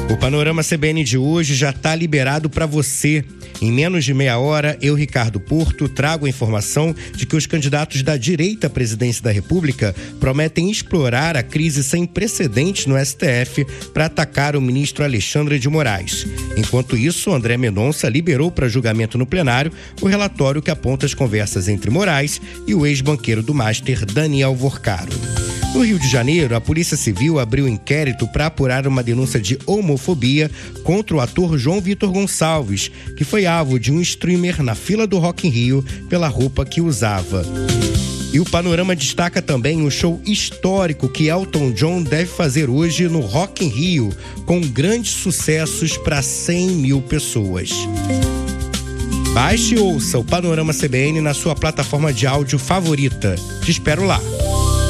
O Panorama CBN de hoje já está liberado para você. Em menos de meia hora, eu, Ricardo Porto, trago a informação de que os candidatos da direita à presidência da República prometem explorar a crise sem precedentes no STF para atacar o ministro Alexandre de Moraes. Enquanto isso, André Mendonça liberou para julgamento no plenário o relatório que aponta as conversas entre Moraes e o ex-banqueiro do Master, Daniel Vorcaro. No Rio de Janeiro, a Polícia Civil abriu inquérito para apurar uma denúncia de homofobia contra o ator João Vitor Gonçalves, que foi alvo de um streamer na fila do Rock in Rio pela roupa que usava. E o Panorama destaca também o show histórico que Elton John deve fazer hoje no Rock in Rio, com grandes sucessos para 100 mil pessoas. Baixe e ouça o Panorama CBN na sua plataforma de áudio favorita. Te espero lá.